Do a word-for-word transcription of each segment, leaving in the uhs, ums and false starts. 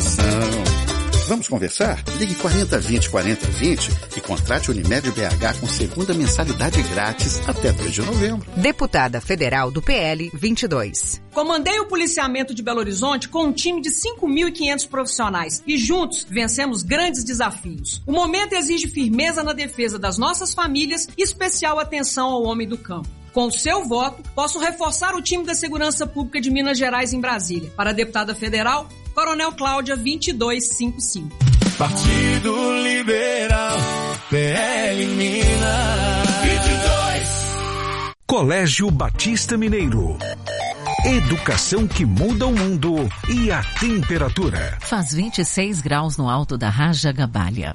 solução. Vamos conversar? Ligue quarenta vinte, quarenta vinte e contrate Unimed B H com segunda mensalidade grátis até dois de novembro. Deputada Federal do P L vinte e dois. Comandei o policiamento de Belo Horizonte com um time de cinco mil e quinhentos profissionais e juntos vencemos grandes desafios. O momento exige firmeza na defesa das nossas famílias e especial atenção ao homem do campo. Com o seu voto, posso reforçar o time da Segurança Pública de Minas Gerais em Brasília. Para a deputada federal, Coronel Cláudia vinte e dois cinquenta e cinco. Partido Liberal, P L Minas vinte e dois. Colégio Batista Mineiro. Educação que muda o mundo e a temperatura. Faz vinte e seis graus no alto da Raja Gabalha.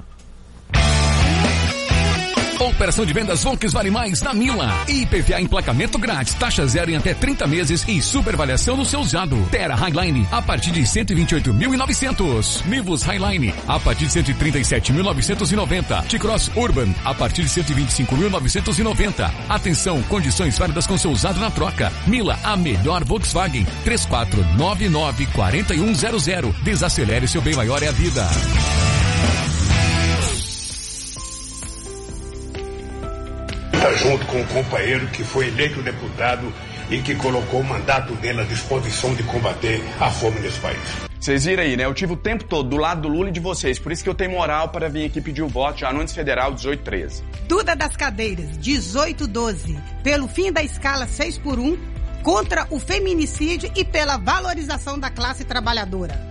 Operação de vendas Volkswagen Mais na Mila. I P V A emplacamento grátis, taxa zero em até trinta meses e superavaliação no seu usado. Terra Highline a partir de cento e vinte e oito mil e novecentos. Nivus Highline a partir de cento e trinta e sete mil novecentos e noventa. T-Cross Urban a partir de cento e vinte e cinco mil novecentos e noventa. Atenção, condições válidas com seu usado na troca. Mila, a melhor Volkswagen. três quatro nove nove, quatro um zero zero. Desacelere, seu bem maior é a vida. Está junto com o companheiro que foi eleito deputado e que colocou o mandato dele à disposição de combater a fome nesse país. Vocês viram aí, né? Eu tive o tempo todo do lado do Lula e de vocês, por isso que eu tenho moral para vir aqui pedir o voto já no antes federal dezoito treze. Duda das Cadeiras, dezoito doze. Pelo fim da escala seis por um, contra o feminicídio e pela valorização da classe trabalhadora.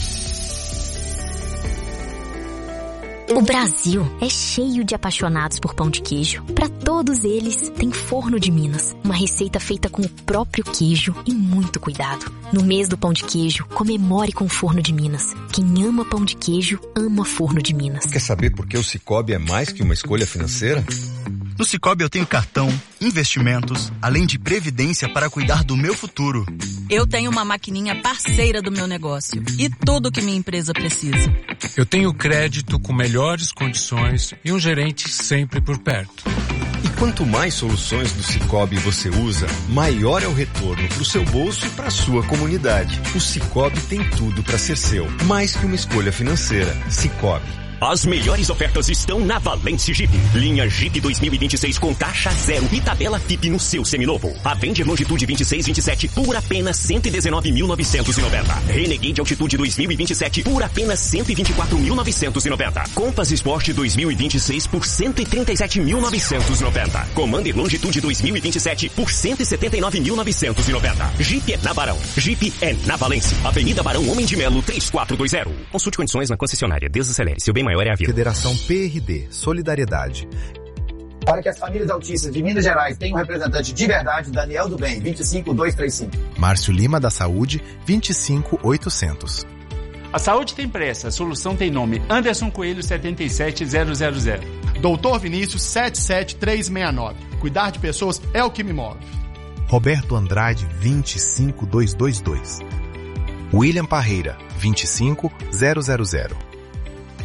O Brasil é cheio de apaixonados por pão de queijo. Para todos eles, tem Forno de Minas, uma receita feita com o próprio queijo e muito cuidado. No mês do pão de queijo, comemore com o Forno de Minas. Quem ama pão de queijo, ama Forno de Minas. Quer saber por que o Sicoob é mais que uma escolha financeira? No Sicoob eu tenho cartão, investimentos, além de previdência para cuidar do meu futuro. Eu tenho uma maquininha parceira do meu negócio e tudo o que minha empresa precisa. Eu tenho crédito com melhores condições e um gerente sempre por perto. E quanto mais soluções do Sicoob você usa, maior é o retorno para o seu bolso e para a sua comunidade. O Sicoob tem tudo para ser seu, mais que uma escolha financeira. Sicoob. As melhores ofertas estão na Valence Jeep. Linha Jeep dois mil e vinte e seis com taxa zero e tabela F I P no seu seminovo. Avenger Longitude vinte e seis vinte e sete por apenas cento e dezenove mil novecentos e noventa. Renegade Altitude dois mil e vinte e sete por apenas cento e vinte e quatro mil novecentos e noventa. Compass Sport dois mil e vinte e seis por cento e trinta e sete mil novecentos e noventa. Commander Longitude dois mil e vinte e sete por cento e setenta e nove mil novecentos e noventa. Jeep é na Barão. Jeep é na Valence. Avenida Barão Homem de Melo três quatro dois zero. Consulte condições na concessionária. Desacelere. Seu bem maior é a vida. Federação P R D, Solidariedade. Para que as famílias autistas de Minas Gerais tenham um representante de verdade, Daniel do Bem, vinte e cinco dois três cinco. Márcio Lima da Saúde, vinte e cinco oitocentos. A saúde tem pressa, a solução tem nome. Anderson Coelho, setenta e sete zero zero zero. Doutor Vinícius, sete sete três seis nove. Cuidar de pessoas é o que me move. Roberto Andrade, vinte e cinco dois dois dois. William Parreira, vinte e cinco zero zero zero.